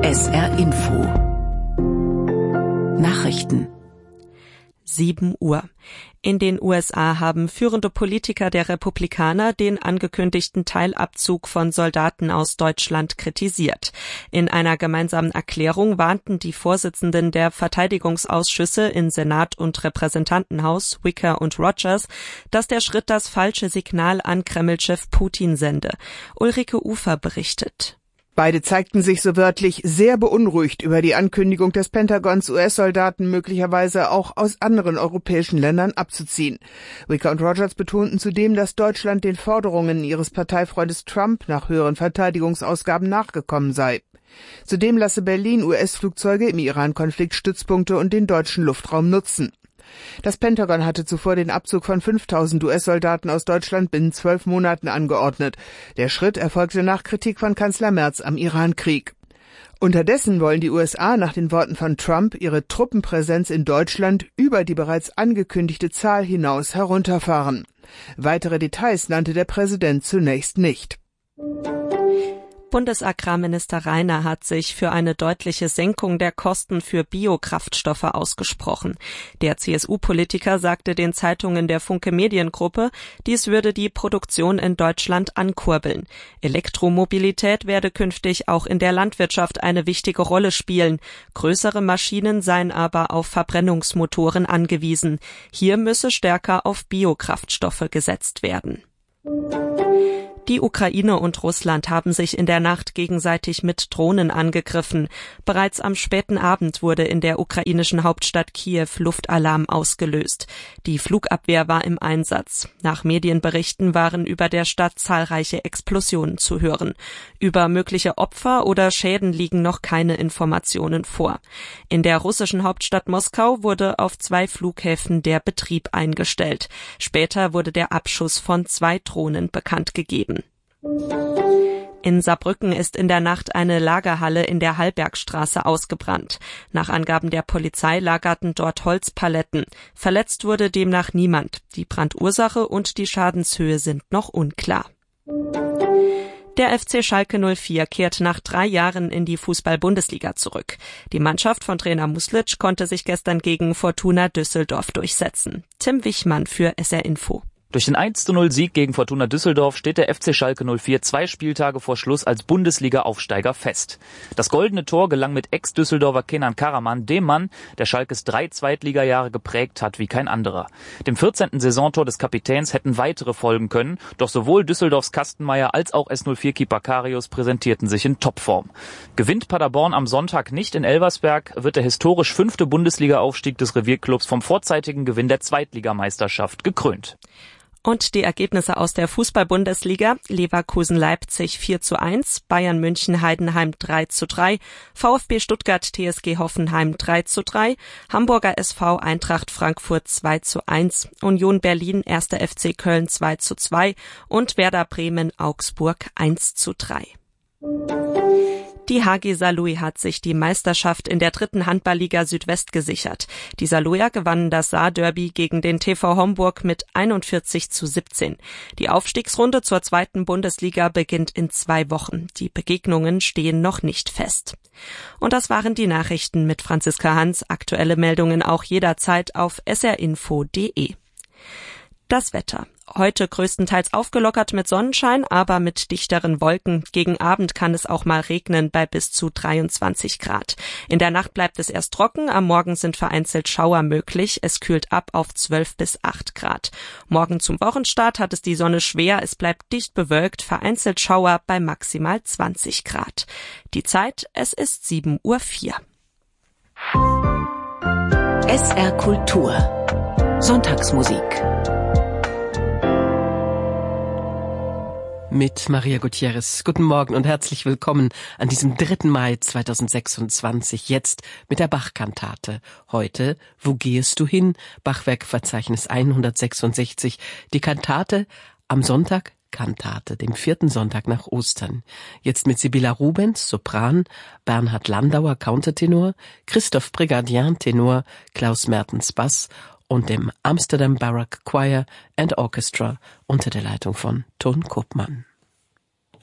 SR Info Nachrichten 7 Uhr. In den USA haben führende Politiker der Republikaner den angekündigten Teilabzug von Soldaten aus Deutschland kritisiert. In einer gemeinsamen Erklärung warnten die Vorsitzenden der Verteidigungsausschüsse in Senat und Repräsentantenhaus, Wicker und Rogers, dass der Schritt das falsche Signal an Kreml-Chef Putin sende. Ulrike Ufer berichtet. Beide zeigten sich so wörtlich sehr beunruhigt über die Ankündigung des Pentagons, US-Soldaten möglicherweise auch aus anderen europäischen Ländern abzuziehen. Wicker und Rogers betonten zudem, dass Deutschland den Forderungen ihres Parteifreundes Trump nach höheren Verteidigungsausgaben nachgekommen sei. Zudem lasse Berlin US-Flugzeuge im Iran-Konflikt Stützpunkte und den deutschen Luftraum nutzen. Das Pentagon hatte zuvor den Abzug von 5.000 US-Soldaten aus Deutschland binnen 12 Monaten angeordnet. Der Schritt erfolgte nach Kritik von Kanzler Merz am Iran-Krieg. Unterdessen wollen die USA nach den Worten von Trump ihre Truppenpräsenz in Deutschland über die bereits angekündigte Zahl hinaus herunterfahren. Weitere Details nannte der Präsident zunächst nicht. Bundesagrarminister Rainer hat sich für eine deutliche Senkung der Kosten für Biokraftstoffe ausgesprochen. Der CSU-Politiker sagte den Zeitungen der Funke Mediengruppe, dies würde die Produktion in Deutschland ankurbeln. Elektromobilität werde künftig auch in der Landwirtschaft eine wichtige Rolle spielen. Größere Maschinen seien aber auf Verbrennungsmotoren angewiesen. Hier müsse stärker auf Biokraftstoffe gesetzt werden. Die Ukraine und Russland haben sich in der Nacht gegenseitig mit Drohnen angegriffen. Bereits am späten Abend wurde in der ukrainischen Hauptstadt Kiew Luftalarm ausgelöst. Die Flugabwehr war im Einsatz. Nach Medienberichten waren über der Stadt zahlreiche Explosionen zu hören. Über mögliche Opfer oder Schäden liegen noch keine Informationen vor. In der russischen Hauptstadt Moskau wurde auf 2 Flughäfen der Betrieb eingestellt. Später wurde der Abschuss von 2 Drohnen bekannt gegeben. In Saarbrücken ist in der Nacht eine Lagerhalle in der Hallbergstraße ausgebrannt. Nach Angaben der Polizei lagerten dort Holzpaletten. Verletzt wurde demnach niemand. Die Brandursache und die Schadenshöhe sind noch unklar. Der FC Schalke 04 kehrt nach 3 Jahren in die Fußball-Bundesliga zurück. Die Mannschaft von Trainer Muslic konnte sich gestern gegen Fortuna Düsseldorf durchsetzen. Tim Wichmann für SR Info. Durch den 1:0-Sieg gegen Fortuna Düsseldorf steht der FC Schalke 04 2 Spieltage vor Schluss als Bundesliga-Aufsteiger fest. Das goldene Tor gelang mit Ex-Düsseldorfer Kenan Karaman, dem Mann, der Schalkes 3 Zweitligajahre geprägt hat wie kein anderer. Dem 14. Saisontor des Kapitäns hätten weitere folgen können, doch sowohl Düsseldorfs Kastenmeier als auch S04-Keeper Karius präsentierten sich in Topform. Gewinnt Paderborn am Sonntag nicht in Elversberg, wird der historisch 5. Bundesliga-Aufstieg des Revierclubs vom vorzeitigen Gewinn der Zweitligameisterschaft gekrönt. Und die Ergebnisse aus der Fußball-Bundesliga: Leverkusen-Leipzig 4:1, Bayern-München-Heidenheim 3:3, VfB Stuttgart-TSG Hoffenheim 3:3, Hamburger SV Eintracht Frankfurt 2:1, Union Berlin 1. FC Köln 2:2 und Werder Bremen Augsburg 1:3. Die HG Saarlouis hat sich die Meisterschaft in der 3. Handballliga Südwest gesichert. Die Saarlouier gewannen das Saarderby gegen den TV Homburg mit 41:17. Die Aufstiegsrunde zur 2. Bundesliga beginnt in 2 Wochen. Die Begegnungen stehen noch nicht fest. Und das waren die Nachrichten mit Franziska Hans. Aktuelle Meldungen auch jederzeit auf srinfo.de. Das Wetter. Heute größtenteils aufgelockert mit Sonnenschein, aber mit dichteren Wolken. Gegen Abend kann es auch mal regnen bei bis zu 23 Grad. In der Nacht bleibt es erst trocken, am Morgen sind vereinzelt Schauer möglich. Es kühlt ab auf 12 bis 8 Grad. Morgen zum Wochenstart hat es die Sonne schwer, es bleibt dicht bewölkt, vereinzelt Schauer bei maximal 20 Grad. Die Zeit, es ist 7:04 Uhr. SR Kultur Sonntagsmusik mit Maria Gutierrez. Guten Morgen und herzlich willkommen an diesem 3. Mai 2026, jetzt mit der Bach-Kantate. Heute, Wo gehst du hin? Bachwerkverzeichnis 166. Die Kantate am Sonntag, Kantate, dem 4. Sonntag nach Ostern. Jetzt mit Sibylla Rubens, Sopran, Bernhard Landauer, Countertenor, Christoph Brigadian, Tenor, Klaus Mertens, Bass und dem Amsterdam Baroque Choir and Orchestra unter der Leitung von Ton Koopman.